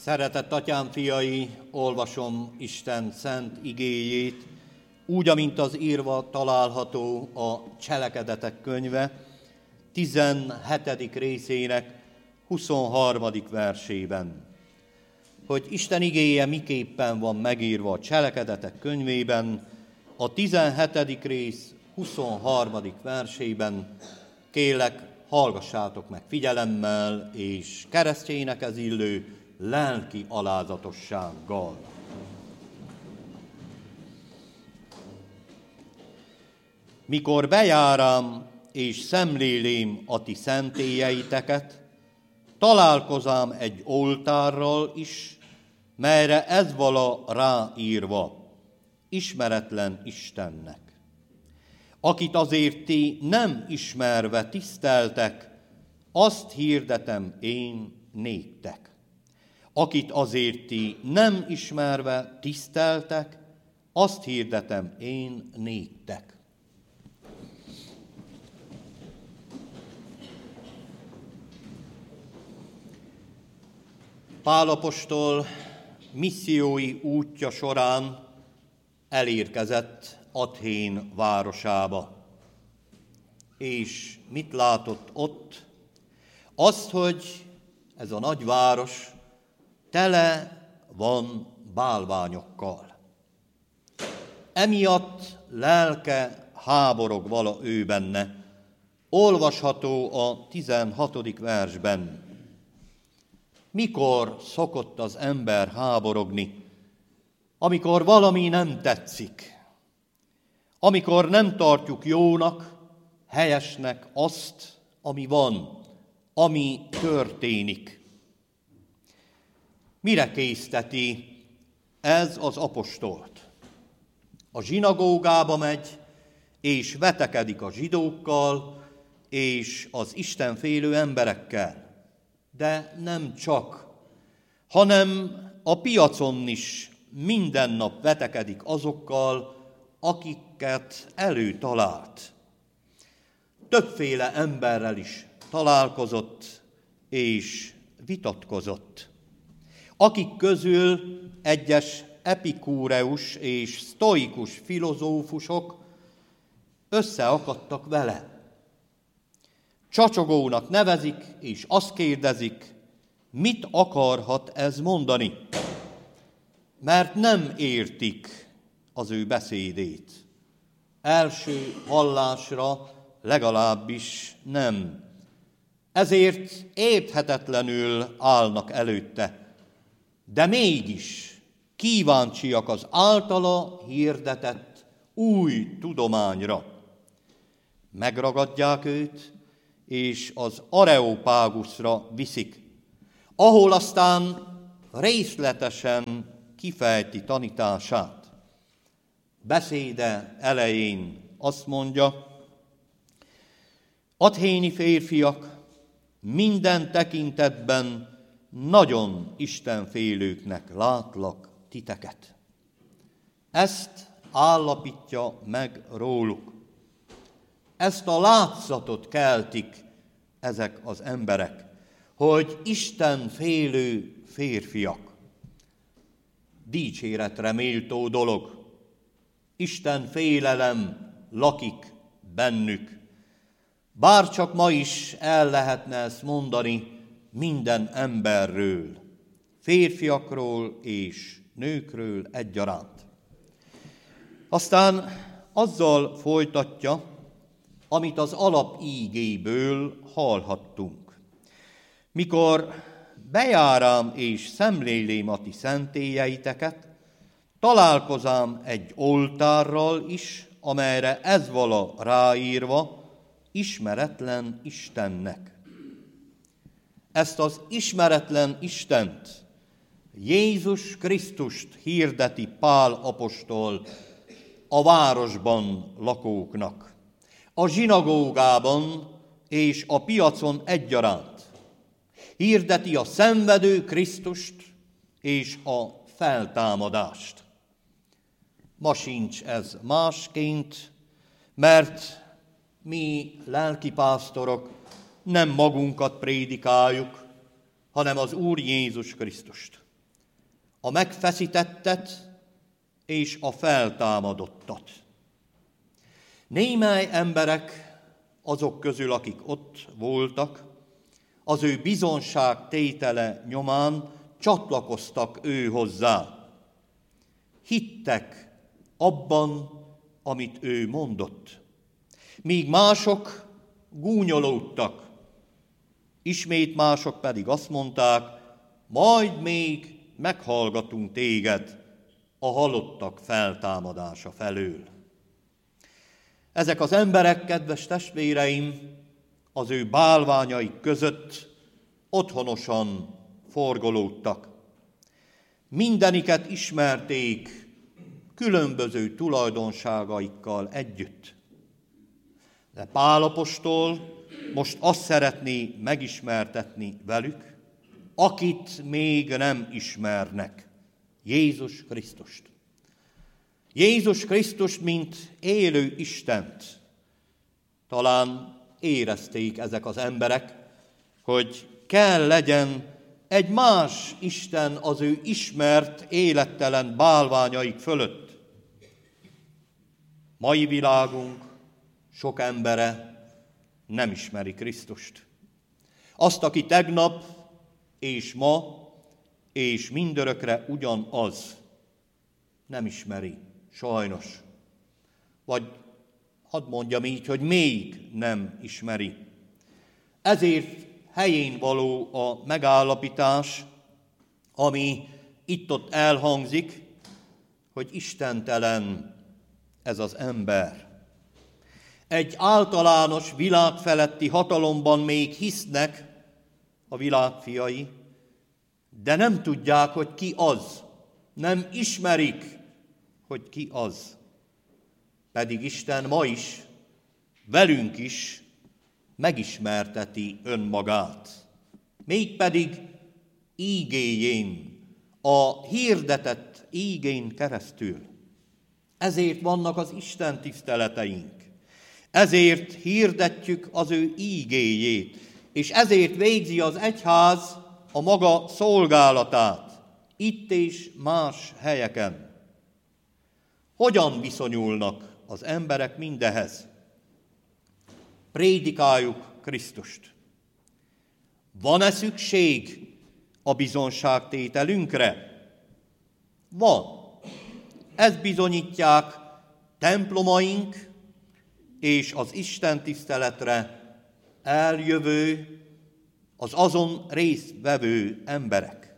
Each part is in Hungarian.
Szeretett atyám fiai, olvasom Isten szent igéjét, úgy, amint az írva található a Cselekedetek könyve 17. részének 23. versében. Hogy Isten igéje miképpen van megírva a Cselekedetek könyvében, a 17. rész 23. versében, kérlek, hallgassátok meg figyelemmel és keresztjénekhez illő lelki alázatossággal. Mikor bejárám és szemlélém a ti szentélyeiteket, találkozám egy oltárral is, melyre ez vala ráírva, ismeretlen Istennek. Akit azért ti nem ismerve tiszteltek, azt hirdetem én néktek. Akit azért ti nem ismerve tiszteltek, azt hirdetem én néktek. Pál apostol missziói útja során elérkezett Athén városába. És mit látott ott? Azt, hogy ez a nagy város tele van bálványokkal. Emiatt lelke háborog vala ő benne. Olvasható a 16. versben. Mikor szokott az ember háborogni? Amikor valami nem tetszik. Amikor nem tartjuk jónak, helyesnek azt, ami van, ami történik. Mire készteti ez az apostolt? A zsinagógába megy, és vetekedik a zsidókkal, és az istenfélő emberekkel. De nem csak, hanem a piacon is minden nap vetekedik azokkal, akiket előtalált. Többféle emberrel is találkozott és vitatkozott, akik közül egyes epikúreus és sztoikus filozófusok összeakadtak vele. Csacsogónak nevezik, és azt kérdezik, mit akarhat ez mondani, mert nem értik az ő beszédét. Első hallásra legalábbis nem. Ezért érthetetlenül állnak előtte, de mégis kíváncsiak az általa hirdetett új tudományra. Megragadják őt, és az Areopágusra viszik, ahol aztán részletesen kifejti tanítását. Beszéde elején azt mondja, athéni férfiak, minden tekintetben nagyon istenfélőknek látlak titeket. Ezt állapítja meg róluk. Ezt a látszatot keltik ezek az emberek, hogy istenfélő férfiak. Dicséretre méltó dolog. Isten félelem lakik bennük. Bárcsak ma is el lehetne ezt mondani minden emberről, férfiakról és nőkről egyaránt. Aztán azzal folytatja, amit az alapígéből hallhattunk. Mikor bejárám és szemlélém a ti szentélyeiteket, találkozám egy oltárral is, amelyre ez vala ráírva, ismeretlen Istennek. Ezt az ismeretlen Istent, Jézus Krisztust hirdeti Pál apostol a városban lakóknak, a zsinagógában és a piacon egyaránt. Hirdeti a szenvedő Krisztust és a feltámadást. Ma sincs ez másként, mert mi lelkipásztorok nem magunkat prédikáljuk, hanem az Úr Jézus Krisztust. a megfeszítettet és a feltámadottat. Némely emberek azok közül, akik ott voltak, az ő bizonságtétele nyomán csatlakoztak ő hozzá. Hittek abban, amit ő mondott. Míg mások gúnyolódtak, ismét mások pedig azt mondták, majd még meghallgatunk téged a halottak feltámadása felől. Ezek az emberek, kedves testvéreim, az ő bálványaik között otthonosan forgolódtak. Mindeniket ismerték különböző tulajdonságaikkal együtt. De Pál apostol most azt szeretné megismertetni velük, akit még nem ismernek, Jézus Krisztust. Jézus Krisztust, mint élő Istent. Talán érezték ezek az emberek, hogy kell legyen egy más Isten az ő ismert, élettelen bálványaik fölött. Mai világunk sok embere nem ismeri Krisztust. Azt, aki tegnap és ma és mindörökre ugyanaz, nem ismeri, sajnos. Vagy hadd mondjam így, hogy még nem ismeri. Ezért helyén való a megállapítás, ami itt-ott elhangzik, hogy istentelen ez az ember. Egy általános világfeletti hatalomban még hisznek a világ fiai, de nem tudják, hogy ki az. Nem ismerik, hogy ki az. Pedig Isten ma is, velünk is megismerteti önmagát. Mégpedig ígéjén, a hirdetett ígén keresztül. Ezért vannak az Isten tiszteleteink. Ezért hirdetjük az ő ígéjét, és ezért végzi az egyház a maga szolgálatát, itt és más helyeken. Hogyan viszonyulnak az emberek mindehez? Prédikáljuk Krisztust. Van-e szükség a bizonságtételünkre? Van. Ezt bizonyítják templomaink és az Isten tiszteletre eljövő, az azon résztvevő emberek.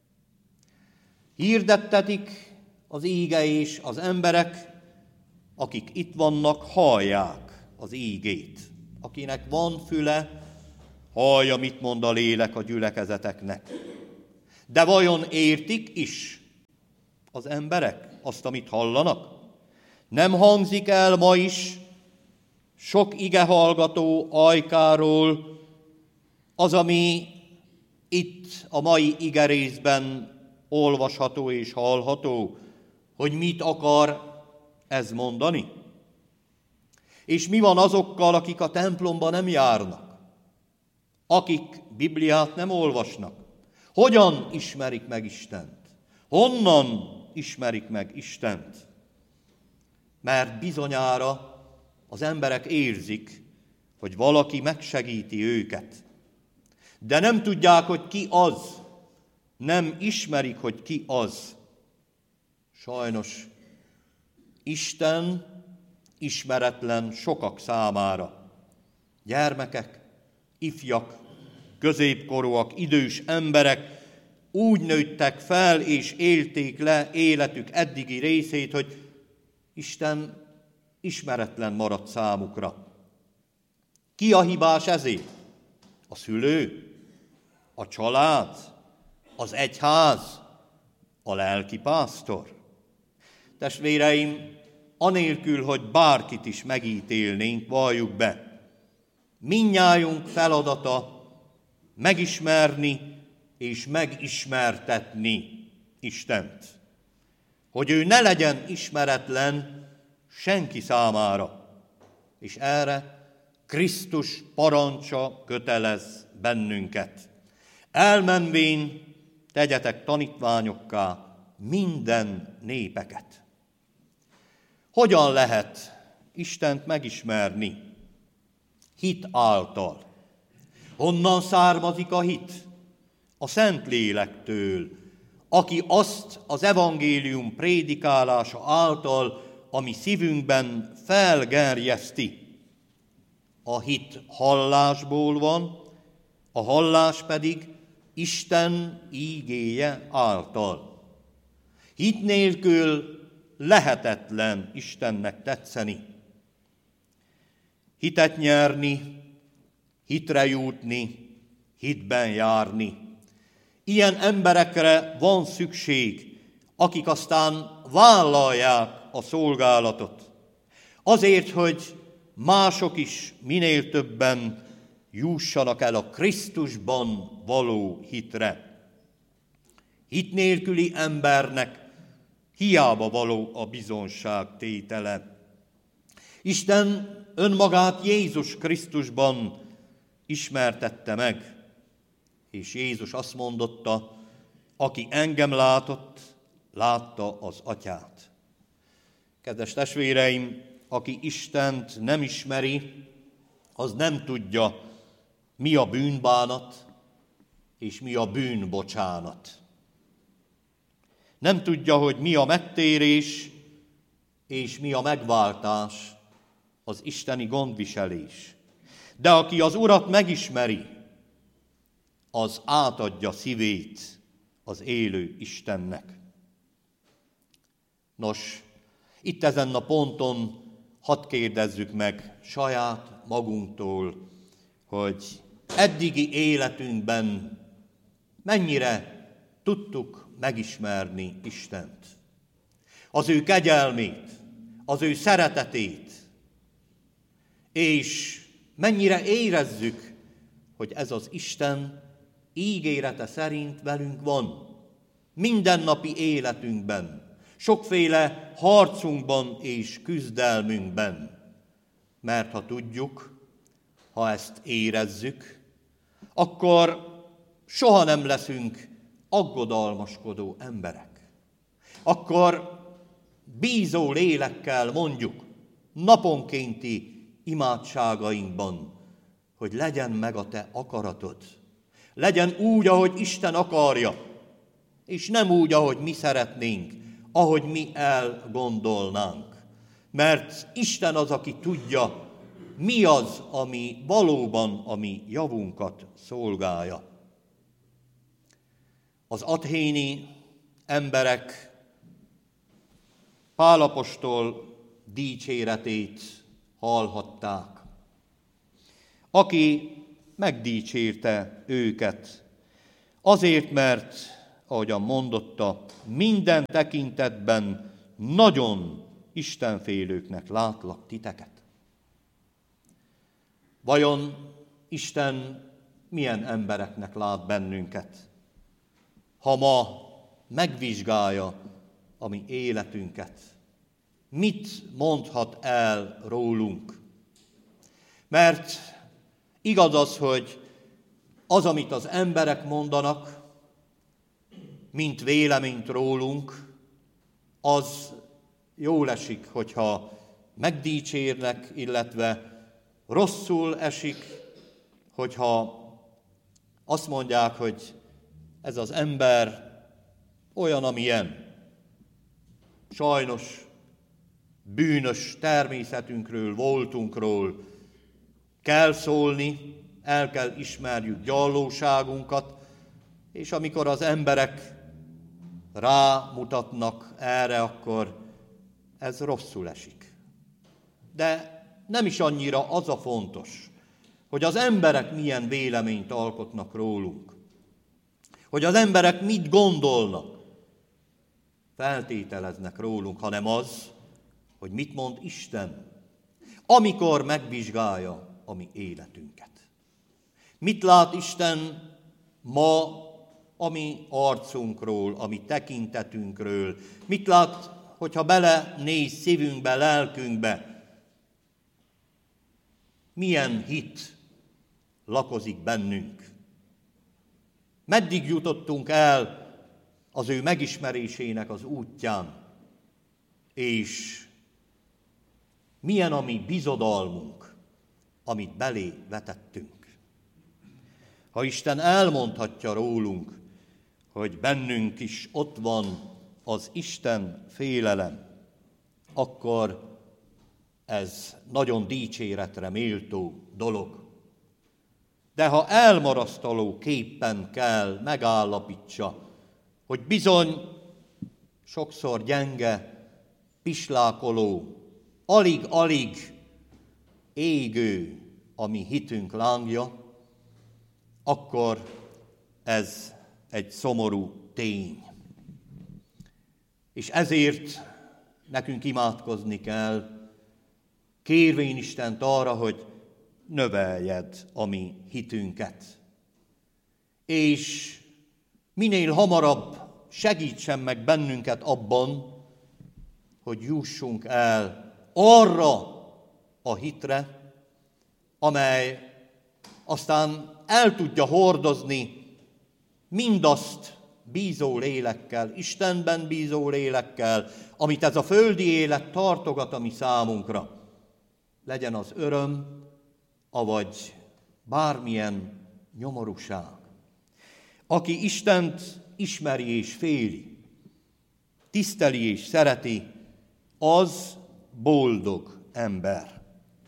Hirdettetik az íge, és az emberek, akik itt vannak, hallják az ígét. Akinek van füle, hallja, mit mond a lélek a gyülekezeteknek. De vajon értik is az emberek azt, amit hallanak? Nem hangzik el ma is sok igehallgató ajkáról az, ami itt a mai igerészben olvasható és hallható, hogy mit akar ez mondani? És mi van azokkal, akik a templomba nem járnak? Akik Bibliát nem olvasnak? Hogyan ismerik meg Istent? Honnan ismerik meg Istent? Mert bizonyára az emberek érzik, hogy valaki megsegíti őket. De nem tudják, hogy ki az. Nem ismerik, hogy ki az. Sajnos Isten ismeretlen sokak számára. Gyermekek, ifjak, középkorúak, idős emberek úgy nőttek fel és élték le életük eddigi részét, hogy Isten ismeretlen maradt számukra. Ki a hibás ezért? A szülő? A család? Az egyház? A lelkipásztor? Testvéreim, anélkül, hogy bárkit is megítélnénk, valljuk be, mindnyájunk feladata megismerni és megismertetni Istent. Hogy ő ne legyen ismeretlen senki számára. És erre Krisztus parancsa kötelez bennünket. Elmenvén tegyetek tanítványokká, minden népeket. Hogyan lehet Istent megismerni? Hit által. Honnan származik a hit? A Szentlélektől, aki azt az evangélium prédikálása által, ami szívünkben felgerjeszti. A hit hallásból van, a hallás pedig Isten ígéje által. Hit nélkül lehetetlen Istennek tetszeni. Hitet nyerni, hitre jutni, hitben járni. Ilyen emberekre van szükség, akik aztán vállalják a szolgálatot. Azért, hogy mások is minél többen jussanak el a Krisztusban való hitre. Hit nélküli embernek hiába való a bizonságtétele. Isten önmagát Jézus Krisztusban ismertette meg, és Jézus azt mondotta, aki engem látott, látta az Atyát. Kedves testvéreim, aki Istent nem ismeri, az nem tudja, mi a bűnbánat és mi a bűnbocsánat. Nem tudja, hogy mi a megtérés és mi a megváltás, az isteni gondviselés. De aki az Urat megismeri, az átadja szívét az élő Istennek. Nos, itt ezen a ponton hadd kérdezzük meg saját magunktól, hogy eddigi életünkben mennyire tudtuk megismerni Istent. Az ő kegyelmét, az ő szeretetét, és mennyire érezzük, hogy ez az Isten ígérete szerint velünk van. Mindennapi életünkben, sokféle harcunkban és küzdelmünkben. Mert ha tudjuk, ha ezt érezzük, akkor soha nem leszünk aggodalmaskodó emberek. Akkor bízó lélekkel mondjuk naponkénti imádságainkban, hogy legyen meg a te akaratod. Legyen úgy, ahogy Isten akarja, és nem úgy, ahogy mi szeretnénk, ahogy mi elgondolnánk. Mert Isten az, aki tudja, mi az, ami valóban a mi javunkat szolgálja. Az athéni emberek Pál apostol dicséretét hallhatták, aki megdicsérte őket, azért, mert, ahogyan mondotta, minden tekintetben nagyon istenfélőknek látlak titeket. Vajon Isten milyen embereknek lát bennünket, ha ma megvizsgálja a mi életünket? Mit mondhat el rólunk? Mert igaz az, hogy az, amit az emberek mondanak, mint véleményt rólunk, az jól esik, hogyha megdicsérnek, illetve rosszul esik, hogyha azt mondják, hogy ez az ember olyan, amilyen. Sajnos bűnös természetünkről, voltunkról kell szólni, el kell ismerjük gyarlóságunkat, és amikor az emberek rámutatnak erre, akkor ez rosszul esik. De nem is annyira az a fontos, hogy az emberek milyen véleményt alkotnak rólunk, hogy az emberek mit gondolnak, feltételeznek rólunk, hanem az, hogy mit mond Isten, amikor megvizsgálja a mi életünket. Mit lát Isten ma a mi arcunkról, a mi tekintetünkről? Mit lát, hogyha belenéz szívünkbe, lelkünkbe? Milyen hit lakozik bennünk? Meddig jutottunk el az ő megismerésének az útján, és milyen a mi bizodalmunk, amit belé vetettünk. Ha Isten elmondhatja rólunk, hogy bennünk is ott van az Isten félelem, akkor ez nagyon dicséretre méltó dolog. De ha elmarasztaló képpen kell megállapítsa, hogy bizony sokszor gyenge, pislákoló, alig-alig égő a mi hitünk lángja, akkor ez egy szomorú tény. És ezért nekünk imádkozni kell, kérvén Istent arra, hogy növeljed a mi hitünket. És minél hamarabb segítsen meg bennünket abban, hogy jussunk el arra a hitre, amely aztán el tudja hordozni mindazt bízó lélekkel, Istenben bízó lélekkel, amit ez a földi élet tartogat a mi számunkra. Legyen az öröm, avagy bármilyen nyomorúság. Aki Istent ismeri és féli, tiszteli és szereti, az boldog ember.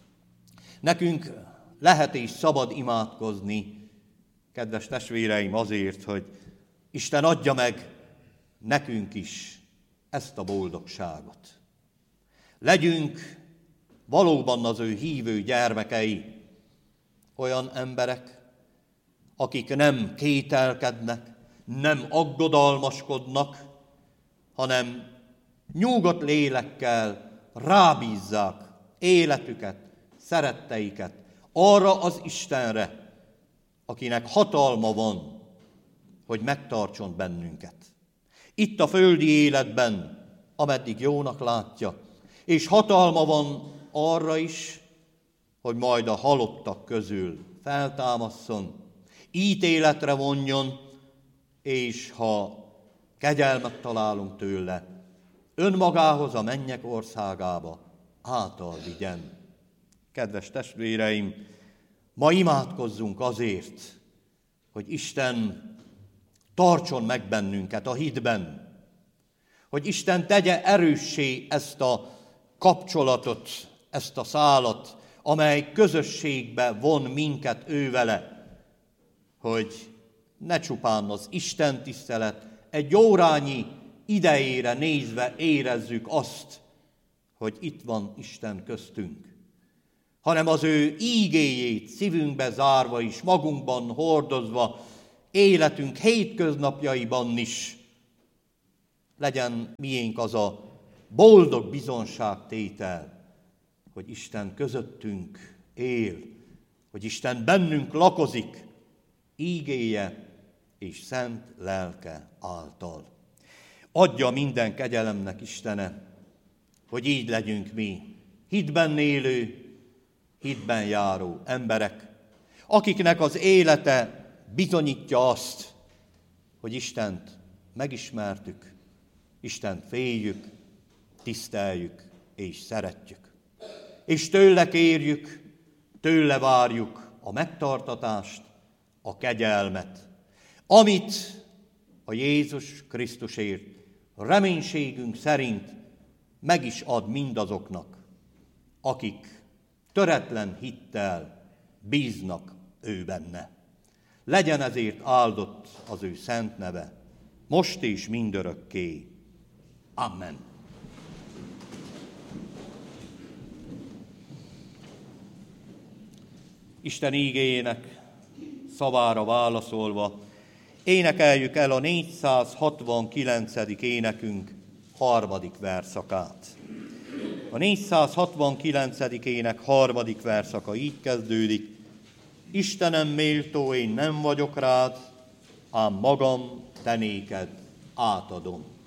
Nekünk lehet és szabad imádkozni, kedves testvéreim, azért, hogy Isten adja meg nekünk is ezt a boldogságot. Legyünk valóban az ő hívő gyermekei, olyan emberek, akik nem kételkednek, nem aggodalmaskodnak, hanem nyugodt lélekkel rábízzák életüket, szeretteiket arra az Istenre, akinek hatalma van, hogy megtartson bennünket. Itt a földi életben, ameddig jónak látja, és hatalma van arra is, hogy majd a halottak közül feltámasszon, ítéletre vonjon, és ha kegyelmet találunk tőle, önmagához a mennyek országába által vigyen. Kedves testvéreim, ma imádkozzunk azért, hogy Isten tartson meg bennünket a hitben, hogy Isten tegye erőssé ezt a kapcsolatot, ezt a szálat, amely közösségbe von minket ővele, hogy ne csupán az Isten tisztelet egy órányi idejére nézve érezzük azt, hogy itt van Isten köztünk, hanem az ő ígéjét szívünkbe zárva is, magunkban hordozva, életünk hétköznapjaiban is legyen miénk az a boldog bizonságtétel, hogy Isten közöttünk él, hogy Isten bennünk lakozik, ígéje és szent lelke által. Adja minden kegyelemnek Istene, hogy így legyünk mi, hitben élő, hitben járó emberek, akiknek az élete bizonyítja azt, hogy Istent megismertük, Istent féljük, tiszteljük és szeretjük. És tőle kérjük, tőle várjuk a megtartatást, a kegyelmet, amit a Jézus Krisztusért reménységünk szerint meg is ad mindazoknak, akik töretlen hittel bíznak ő benne. Legyen ezért áldott az ő szent neve, most és mindörökké. Amen. Isten ígéjének szavára válaszolva énekeljük el a 469. énekünk 3. verszakát. A 469. ének 3. verszaka így kezdődik: Istenem méltó, én nem vagyok rád, ám magam te néked átadom.